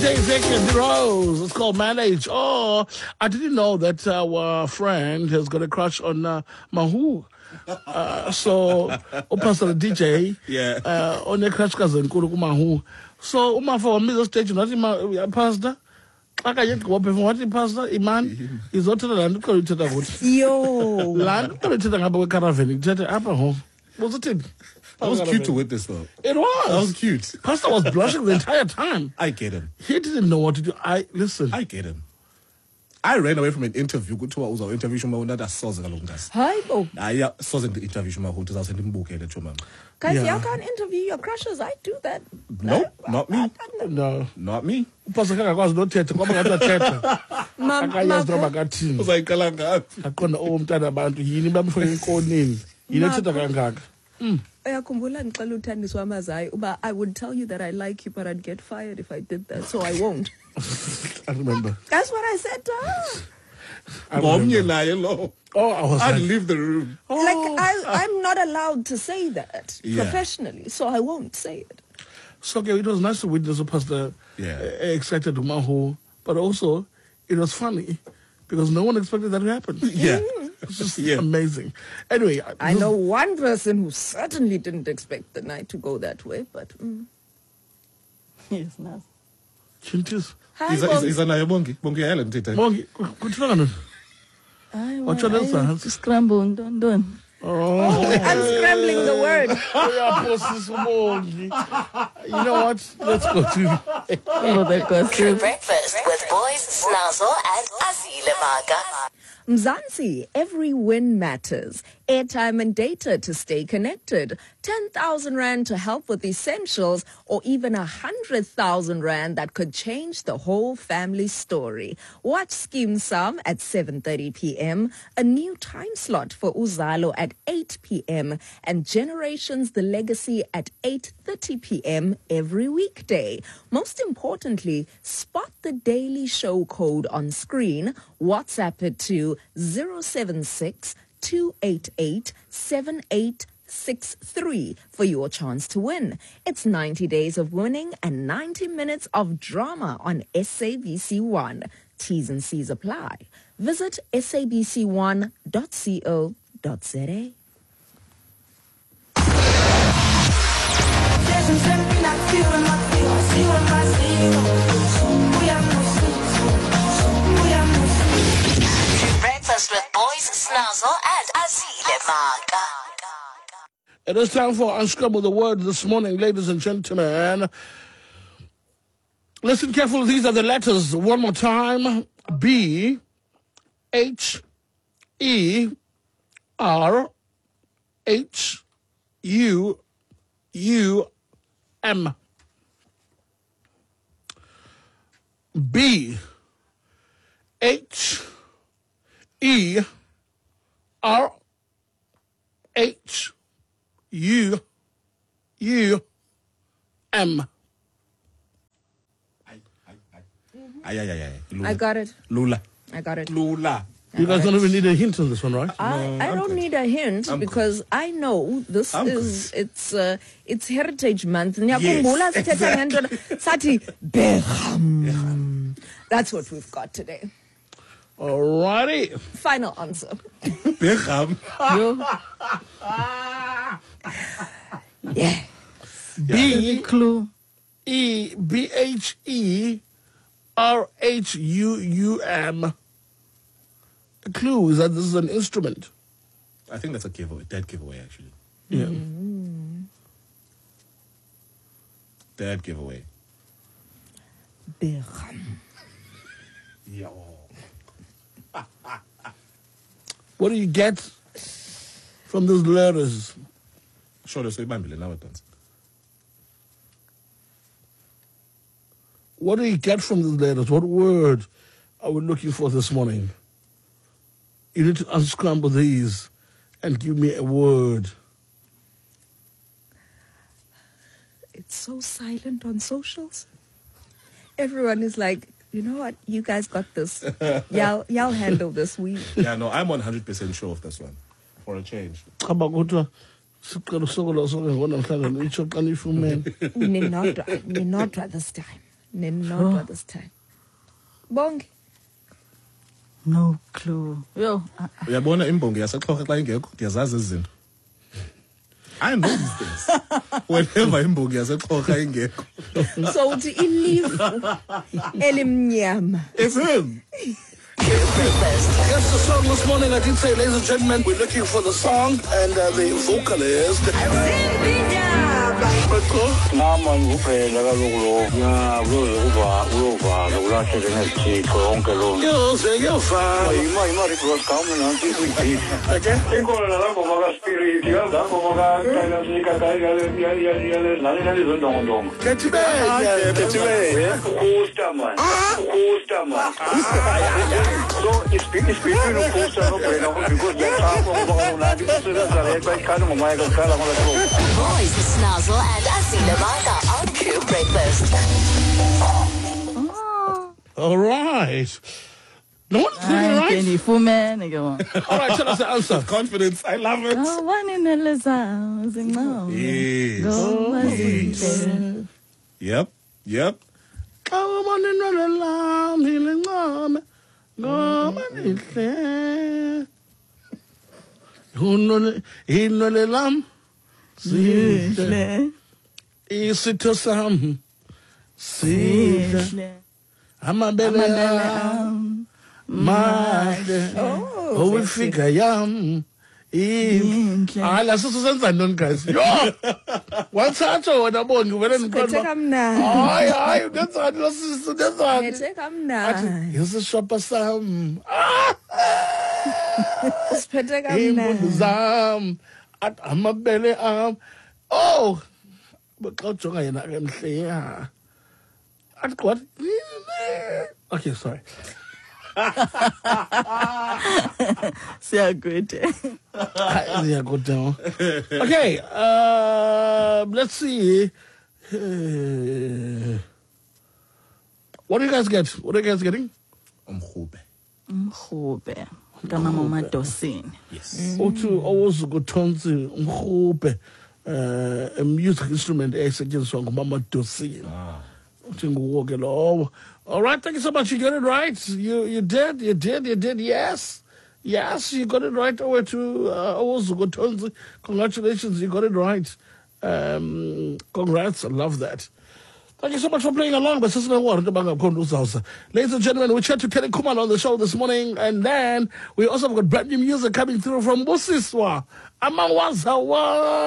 DJ Vic and Rose. It's called Manage. Oh, I didn't know that our friend has got a crush on Mahu. So, Pastor DJ, on a crush cousin, Mahu. So, for me, the stage, not Pastor. Akaye ngobe wathi pastor Iman izothetha la nto uthetha ukuthi yo la nto uthetha ngapha caravan ithethe apha home was it That was cute to witness though. It was. That was cute. Pastor was blushing the entire time. I get him. He didn't know what to do. I get him. I ran away from an interview. Kuthiwa uza interview shoma unada soze kaloku ndasi. Hayibo. Aya soze the interview shoma ukuthi uzawuthi ndimbukele cho mama. Guys, y'all can't interview your crushes. I do that. No, not me. No. Not me. Pastor kangakwazi nothetha ngoba ngathi athetha. Akayazi noma kathini. Uzayiqala ngapi? Aqonda umntana abantu yini bamfake enkoneni. Yini ethetha kangaka. Uyakhumbula ngixela uThandiswa amazayi uba I would tell you that I like you but I'd get fired if I did that, so I won't. I remember. That's what I said to her. I'd leave the room. I'm not allowed to say that professionally, so I won't say it. So okay, it was nice to witness a pastor excited to Mahu, but also it was funny because no one expected that to happen. Yeah. It's just amazing. Anyway, I know one person who certainly didn't expect the night to go that way, but yes, nice. Chintis. Is anayo bongi yale ntitha. Bongi, kuthula ngani? What's your scramble don. Oh, I'm scrambling the word. You know what? Let's go to True Breakfast with Boys Snazzle and Azile Maga. Mzansi, every win matters. Airtime and data to stay connected. 10,000 Rand to help with essentials, or even 100,000 Rand that could change the whole family story. Watch Scheme Sum at 7:30 p.m., a new time slot for Uzalo at 8 p.m., and Generations The Legacy at 8:30 p.m. every weekday. Most importantly, spot the Daily Show code on screen, WhatsApp it to 076-288-7863 for your chance to win. It's 90 days of winning and 90 minutes of drama on SABC1. T's and C's apply. Visit sabc1.co.za. Breakfast with Boys Snazzle and Azile Maga. It is time for Unscramble the Word this morning, ladies and gentlemen. Listen carefully. These are the letters. One more time. B, H, E, R, H, U, U, M. B, H, E, R, H, U, U, M. I got it. Lula. I got it. Lula. You guys don't even need a hint on this one, right? I don't need a hint because I know this it's Heritage Month. Nyakhumbula sithetha ngento sathi Beham. That's what we've got today. Alrighty. Final answer. Beham. Yeah. B clue. E B H E R H U U M. The clue is that this is an instrument. I think that's a giveaway, dead giveaway actually. Yeah. Dead giveaway. Beham. Yo. What do you get from those letters? Sure, so now it does. What do you get from those letters? What word are we looking for this morning? You need to unscramble these and give me a word. It's so silent on socials. Everyone is like, you know what? You guys got this. Y'all handle this. Yeah, no, I'm 100% sure of this one. For a change. Ninodra this time. Ninodwa this time. Bongi. No clue. Yo, Uyabona imbongi yaseXhosa xa ingekho ndiyazazi izinto. I know these things. Whenever imbongi yaseXhosa ingekho. So uthi ilifu elimnyama. It's him. Yes, the song this morning, I did say, ladies and gentlemen, we're looking for the song and the vocalist. Naman kuphela kaloku ya uyoba lokulahleka nezithixo yonke loo nto. Yoze kuyofana. Ima-request kami nanti kwi-beat. Okay. Ikhona nalaa ngoma kaSpirit, laa ngoma nani zondongondongo. Ukusta man. So it's between ukusta nobrena because ngiyaqapha ngoba kaloku nanti kusebenza le bayikhala ngoma yakakhala ngoba kaloku. Boys Snazzle and Asila Maka on Crew Breakfast. All right. No one's doing it right. Kenny Fuman, go. All right, tell us the answer. Confidence. I love it. Oh, one in the lizards and no. Yes. Go, Yep. Yep. Come on in the lamb, healing mom. Go on in there. Who know the lamb? Isitho sami sidla amabele mahle owifika yam la sisenza ntoni guys yo wathatha wena bongi vele Phethe kamnandi. hayi ngenzani losisi ngenzani Phethe kamnandi. yesishopha sam Siphethe impundu kamnandi. zam amabele am oh xa ujonga yena ke mhle ya athi what okay sorry So good. yeah good now okay let's see what do you guys get getting Umkhube. Mkhube. Kama mama dosini. Yes. uthi owuzukuthonsi umkhube a music instrument esetshenziswa ngumama dosini uthi nguwo ke lowo. All right, thank you so much. You got it right. You did. Yes, you got it right. Over to Owozukuthonsi. Congratulations, you got it right. Congrats, I love that. Thank you so much for playing along. Ladies and gentlemen, we chat to Kenny Kuman on the show this morning, and then we also have got brand new music coming through from Busiswa. Amawazawa.